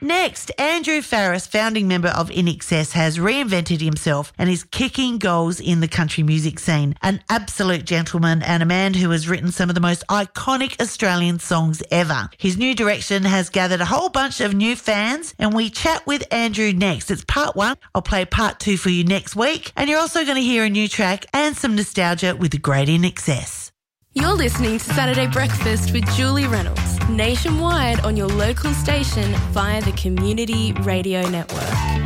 next, Andrew Farriss, founding member of In Excess, has reinvented himself and is kicking goals in the country music scene. An absolute gentleman and a man who has written some of the most iconic Australian songs ever. His new direction has gathered a whole bunch of new fans, and we chat with Andrew next. It's part 1. I'll play part 2 for you next week, and you're also going to hear a new track and some nostalgia with the great In Excess. You're listening to Saturday Breakfast with Julie Reynolds, nationwide on your local station via the Community Radio Network.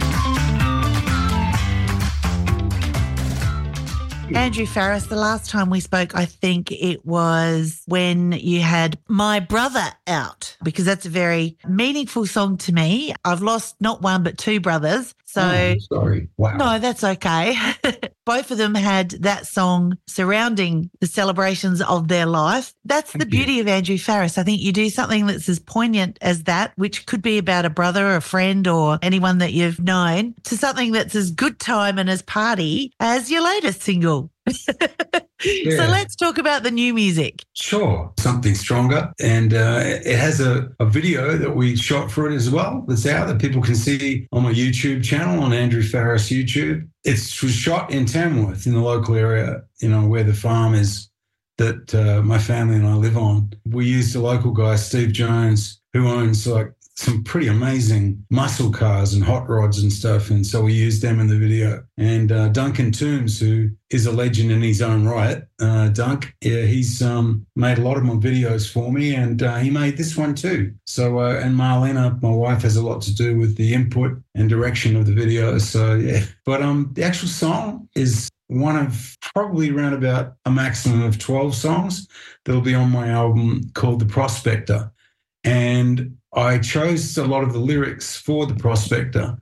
Andrew Farriss, the last time we spoke, I think it was when you had My Brother out, because that's a very meaningful song to me. I've lost not one but 2 brothers. So, sorry. Wow. No, that's okay. Both of them had that song surrounding the celebrations of their life. That's the beauty of Andrew Farriss. I think you do something that's as poignant as that, which could be about a brother, a friend, or anyone that you've known, to something that's as good time and as party as your latest single. Yeah. So let's talk about the new music. Sure. Something Stronger. And it has a video that we shot for it as well that's out that people can see on my YouTube channel, on Andrew Farriss YouTube. It was shot in Tamworth, in the local area, where the farm is that my family and I live on. We used a local guy, Steve Jones, who owns some pretty amazing muscle cars and hot rods and stuff. And so we used them in the video. And Duncan Toombs, who is a legend in his own right, he's made a lot of my videos for me, and he made this one too. So, and Marlena, my wife, has a lot to do with the input and direction of the video. So, yeah. But the actual song is one of probably around about a maximum of 12 songs that'll be on my album called The Prospector. And I chose a lot of the lyrics for The Prospector,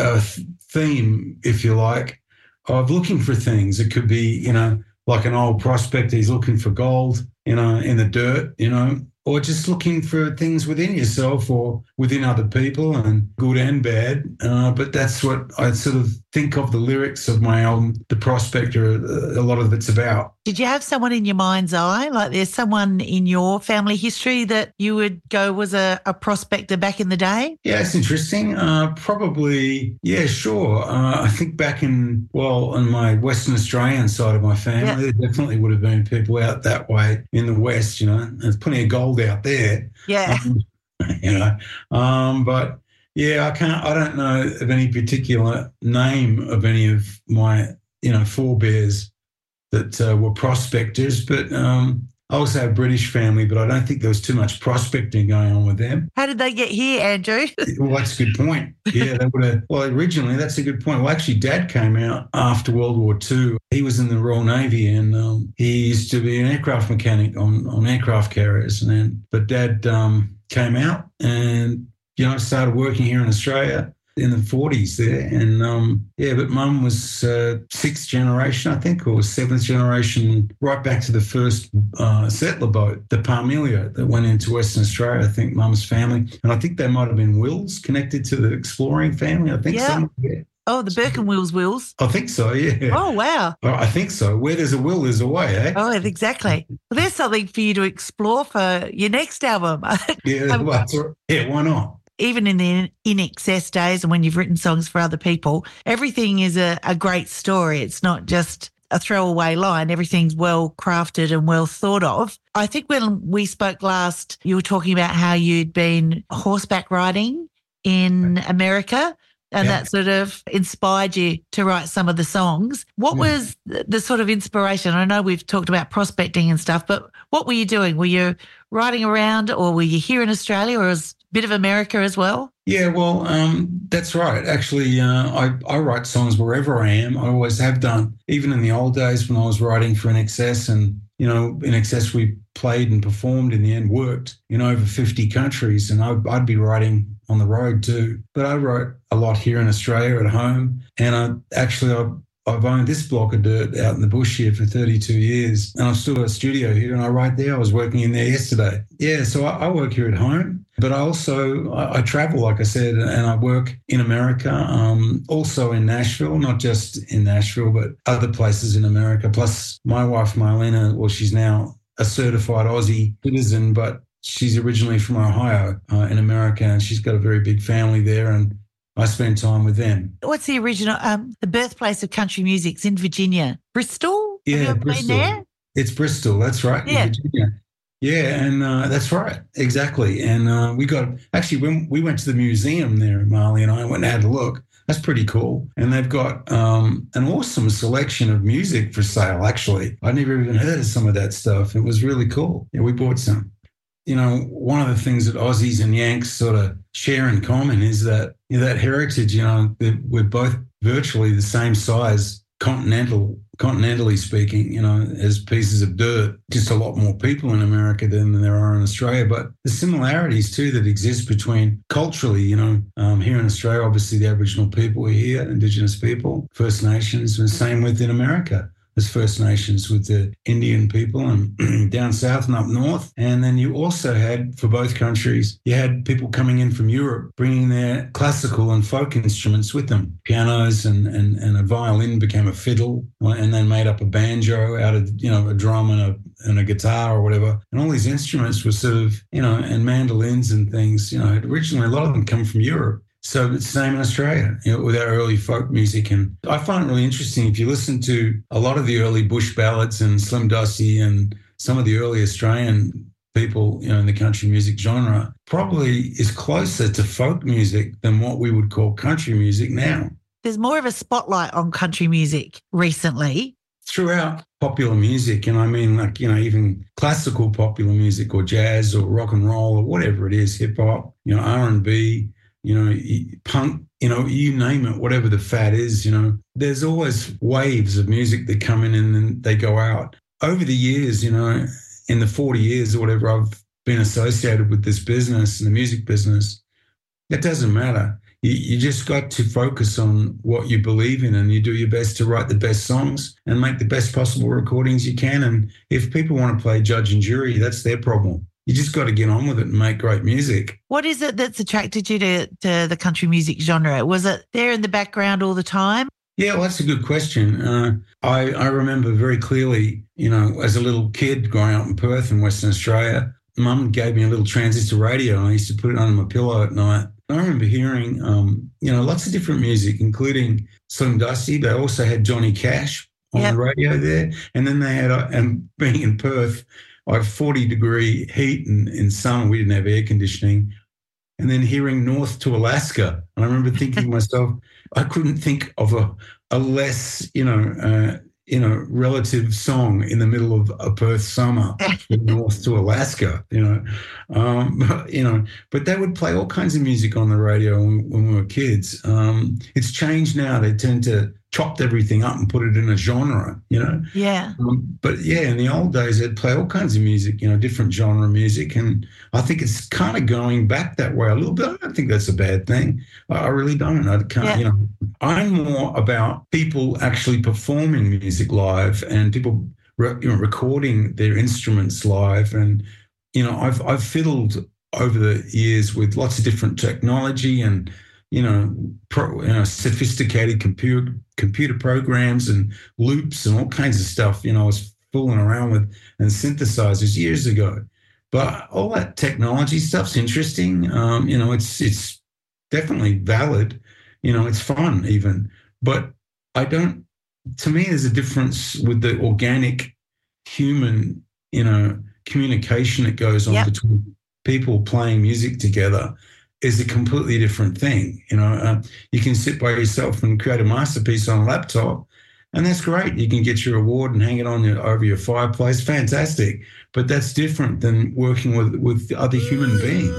theme, if you like, of looking for things. It could be, like an old prospector, he's looking for gold, in the dirt, or just looking for things within yourself or within other people, and good and bad. But that's what I sort of think of the lyrics of my album, The Prospector, a lot of it's about. Did you have someone in your mind's eye? Like there's someone in your family history that you would go was a prospector back in the day? Yeah, it's interesting. Probably, yeah, sure. I think back on my Western Australian side of my family, there definitely would have been people out that way in the West, There's plenty of gold out there. Yeah. But yeah, I don't know of any particular name of any of my, forebears that were prospectors, but I also have a British family, but I don't think there was too much prospecting going on with them. How did they get here, Andrew? Well, that's a good point. Yeah, they would have. Well, originally, that's a good point. Well, actually, Dad came out after World War II. He was in the Royal Navy, and he used to be an aircraft mechanic on aircraft carriers. But Dad came out and started working here in Australia in the 40s there. And, but Mum was 6th generation, I think, or 7th generation, right back to the first settler boat, the Parmelia, that went into Western Australia, I think, Mum's family. And I think they might have been Wills connected to the exploring family, I think. Yeah. Yeah. Oh, the Birkenwills Wills. I think so, yeah. Oh, wow. I think so. Where there's a will, there's a way, eh? Oh, exactly. Well, there's something for you to explore for your next album. Yeah, why not? Even in the In Excess days and when you've written songs for other people, everything is a great story. It's not just a throwaway line. Everything's well crafted and well thought of. I think when we spoke last, you were talking about how you'd been horseback riding in America, and that sort of inspired you to write some of the songs. What was the sort of inspiration? I know we've talked about prospecting and stuff, but what were you doing? Were you riding around, or were you here in Australia, or was a bit of America as well? Yeah, well, that's right. Actually, I write songs wherever I am. I always have done, even in the old days when I was writing for In Excess. And, In Excess, we played and performed, in the end, worked in over 50 countries. And I'd be writing on the road too. But I wrote a lot here in Australia at home. And I've owned this block of dirt out in the bush here for 32 years. And I've still got a studio here, and I write there. I was working in there yesterday. Yeah, so I work here at home. But I travel, like I said, and I work in America, also in Nashville, not just in Nashville, but other places in America. Plus, my wife, Marlena, well, she's now a certified Aussie citizen, but she's originally from Ohio in America. America, and she's got a very big family there, and I spend time with them. What's the original, the birthplace of country music's in Virginia? Bristol? Have you ever been there? It's Bristol, that's right, in Virginia. Yeah, and that's right, exactly. And we got, actually, when we went to the museum there, Marley and I went and had a look. That's pretty cool. And they've got an awesome selection of music for sale, actually. I never even heard of some of that stuff. It was really cool. Yeah, we bought some. You know, one of the things that Aussies and Yanks sort of share in common is that, you know, that heritage, you know, that we're both virtually the same size, continentally speaking, you know, as pieces of dirt. Just a lot more people in America than there are in Australia. But the similarities, too, that exist between culturally, you know, here in Australia, obviously the Aboriginal people are here, Indigenous people, First Nations, and the same within America. There's First Nations with the Indian people and down south and up north. And then you also had, for both countries, you had people coming in from Europe bringing their classical and folk instruments with them. Pianos and a violin became a fiddle, and then made up a banjo out of, you know, a drum and a guitar or whatever. And all these instruments were sort of, you know, and mandolins and things, you know, originally a lot of them come from Europe. So it's the same in Australia, you know, with our early folk music. And I find it really interesting if you listen to a lot of the early bush ballads and Slim Dusty and some of the early Australian people, you know, in the country music genre, probably is closer to folk music than what we would call country music now. There's more of a spotlight on country music recently. Throughout popular music, and I mean, like, you know, even classical popular music or jazz or rock and roll or whatever it is, hip hop, you know, R&B, you know, punk, you know, you name it, whatever the fad is, you know, there's always waves of music that come in and then they go out. Over the years, you know, in the 40 years or whatever I've been associated with this business and the music business, it doesn't matter. You just got to focus on what you believe in, and you do your best to write the best songs and make the best possible recordings you can. And if people want to play judge and jury, that's their problem. You just got to get on with it and make great music. What is it that's attracted you to the country music genre? Was it there in the background all the time? Yeah, well, that's a good question. I remember very clearly, you know, as a little kid growing up in Perth in Western Australia, Mum gave me a little transistor radio and I used to put it under my pillow at night. I remember hearing, you know, lots of different music, including Slim Dusty. They also had Johnny Cash on the radio there. And then they had, and being in Perth, I have 40-degree heat in summer. We didn't have air conditioning. And then hearing North to Alaska. And I remember thinking to myself, I couldn't think of a less, you know, relative song in the middle of a Perth summer than North to Alaska, you know. But they would play all kinds of music on the radio when we were kids. It's changed now. They tend to chopped everything up and put it in a genre, you know? Yeah. But yeah, in the old days, they'd play all kinds of music, you know, different genre music. And I think it's kind of going back that way a little bit. I don't think that's a bad thing. I really don't. I can't, you know, I'm more about people actually performing music live and people recording their instruments live. And, you know, I've fiddled over the years with lots of different technology and, you know, sophisticated computer programs and loops and all kinds of stuff, you know, I was fooling around with and synthesizers years ago. But all that technology stuff's interesting. You know, it's definitely valid. You know, it's fun even. But to me, there's a difference with the organic human, you know, communication that goes on between people playing music together is a completely different thing. You know, you can sit by yourself and create a masterpiece on a laptop, and that's great. You can get your award and hang it on over your fireplace. Fantastic. But that's different than working with other human beings.